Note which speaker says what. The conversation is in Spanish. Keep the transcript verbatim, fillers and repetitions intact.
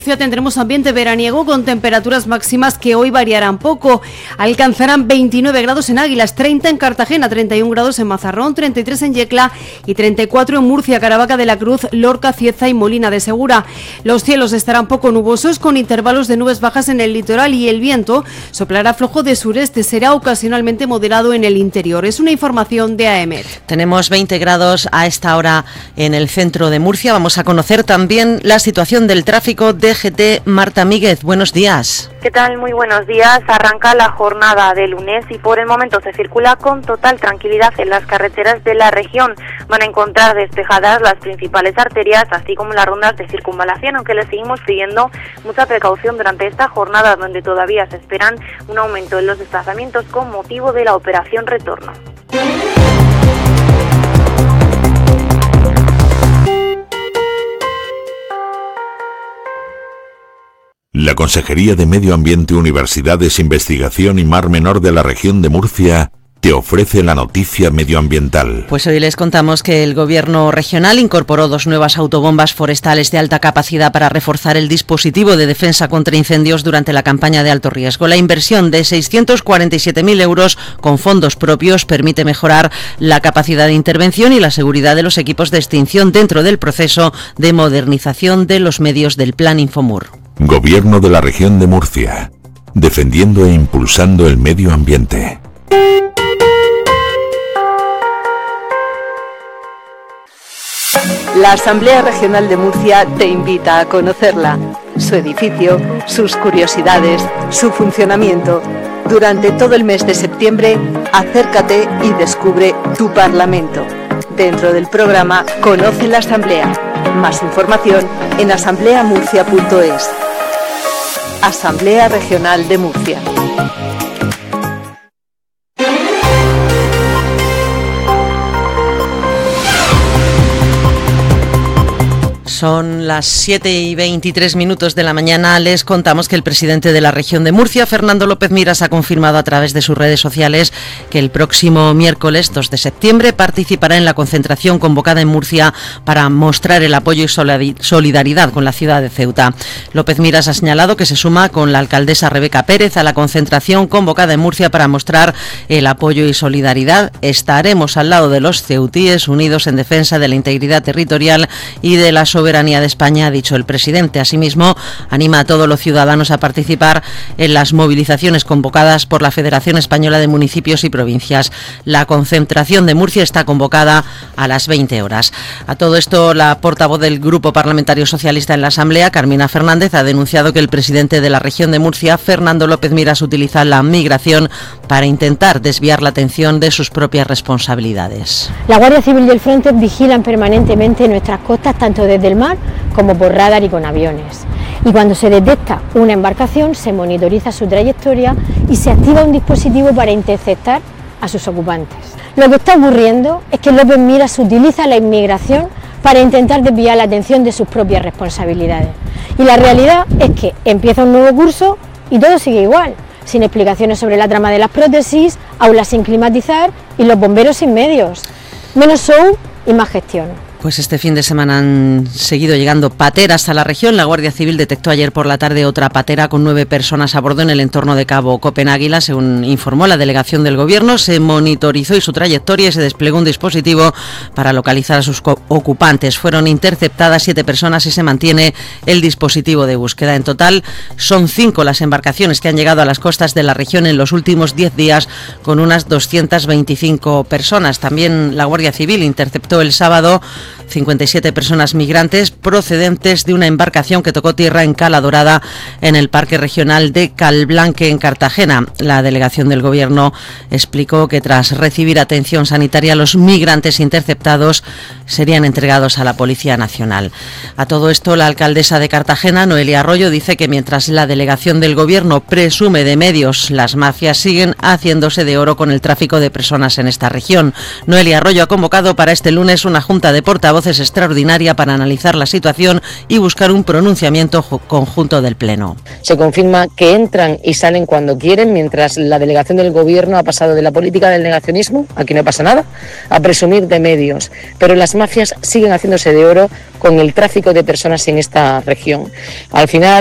Speaker 1: Tendremos ambiente veraniego con temperaturas máximas que hoy variarán poco. Alcanzarán veintinueve grados en Águilas, treinta en Cartagena, treinta y un grados en Mazarrón, treinta y tres en Yecla y treinta y cuatro en Murcia, Caravaca de la Cruz, Lorca, Cieza y Molina de Segura. Los cielos estarán poco nubosos con intervalos de nubes bajas en el litoral y el viento soplará flojo de sureste, será ocasionalmente moderado en el interior. Es una información de A E M E T.
Speaker 2: Tenemos veinte grados a esta hora en el centro de Murcia. Vamos a conocer también la situación del tráfico de G T. Marta Míguez, buenos días.
Speaker 3: ¿Qué tal? Muy buenos días. Arranca la jornada de lunes y por el momento se circula con total tranquilidad en las carreteras de la región. Van a encontrar despejadas las principales arterias, así como las rondas de circunvalación, aunque les seguimos pidiendo mucha precaución durante esta jornada, donde todavía se esperan un aumento en los desplazamientos con motivo de la operación retorno.
Speaker 4: La Consejería de Medio Ambiente, Universidades, Investigación y Mar Menor de la región de Murcia te ofrece la noticia medioambiental.
Speaker 2: Pues hoy les contamos que el Gobierno regional incorporó dos nuevas autobombas forestales de alta capacidad para reforzar el dispositivo de defensa contra incendios durante la campaña de alto riesgo. La inversión de seiscientos cuarenta y siete mil euros con fondos propios permite mejorar la capacidad de intervención y la seguridad de los equipos de extinción dentro del proceso de modernización de los medios del Plan Infomur.
Speaker 4: Gobierno de la región de Murcia, defendiendo e impulsando el medio ambiente.
Speaker 5: La Asamblea Regional de Murcia te invita a conocerla, su edificio, sus curiosidades, su funcionamiento. Durante todo el mes de septiembre, acércate y descubre tu Parlamento. Dentro del programa Conoce la Asamblea. Más información en asamblea murcia punto es. Asamblea Regional de Murcia.
Speaker 2: Son las siete y veintitrés minutos de la mañana. Les contamos que el presidente de la región de Murcia, Fernando López Miras, ha confirmado a través de sus redes sociales que el próximo miércoles dos de septiembre participará en la concentración convocada en Murcia para mostrar el apoyo y solidaridad con la ciudad de Ceuta. López Miras ha señalado que se suma con la alcaldesa Rebeca Pérez a la concentración convocada en Murcia para mostrar el apoyo y solidaridad. Estaremos al lado de los ceutíes unidos en defensa de la integridad territorial y de la soberanía de España, ha dicho el presidente. Asimismo, anima a todos los ciudadanos a participar en las movilizaciones convocadas por la Federación Española de Municipios y Provincias. La concentración de Murcia está convocada a las veinte horas. A todo esto, la portavoz del Grupo Parlamentario Socialista en la Asamblea, Carmina Fernández, ha denunciado que el presidente de la región de Murcia, Fernando López Miras, utiliza la migración para intentar desviar la atención de sus propias responsabilidades.
Speaker 6: La Guardia Civil y el Frontex vigilan permanentemente nuestras costas, tanto desde el mar como por radar y con aviones. Y cuando se detecta una embarcación, se monitoriza su trayectoria y se activa un dispositivo para interceptar a sus ocupantes. Lo que está ocurriendo es que López Miras utiliza la inmigración para intentar desviar la atención de sus propias responsabilidades. Y la realidad es que empieza un nuevo curso y todo sigue igual, sin explicaciones sobre la trama de las prótesis, aulas sin climatizar y los bomberos sin medios. Menos show y más gestión.
Speaker 2: Pues este fin de semana han seguido llegando pateras a la región. La Guardia Civil detectó ayer por la tarde otra patera con nueve personas a bordo en el entorno de Cabo Copenháguila. Según informó la delegación del Gobierno, se monitorizó y su trayectoria y se desplegó un dispositivo para localizar a sus ocupantes. Fueron interceptadas siete personas y se mantiene el dispositivo de búsqueda. En total son cinco las embarcaciones que han llegado a las costas de la región en los últimos diez días con unas doscientas veinticinco personas. También la Guardia Civil interceptó el sábado cincuenta y siete personas migrantes procedentes de una embarcación que tocó tierra en Cala Dorada, en el Parque Regional de Calblanque, en Cartagena. La delegación del Gobierno explicó que tras recibir atención sanitaria, los migrantes interceptados serían entregados a la Policía Nacional. A todo esto, la alcaldesa de Cartagena, Noelia Arroyo, dice que mientras la delegación del Gobierno presume de medios, las mafias siguen haciéndose de oro con el tráfico de personas en esta región. Noelia Arroyo ha convocado para este lunes una junta de portavoces portavoces extraordinaria para analizar la situación y buscar un pronunciamiento conjunto del Pleno.
Speaker 7: Se confirma que entran y salen cuando quieren, mientras la delegación del Gobierno ha pasado de la política del negacionismo, aquí no pasa nada, a presumir de medios. Pero las mafias siguen haciéndose de oro con el tráfico de personas en esta región. Al final,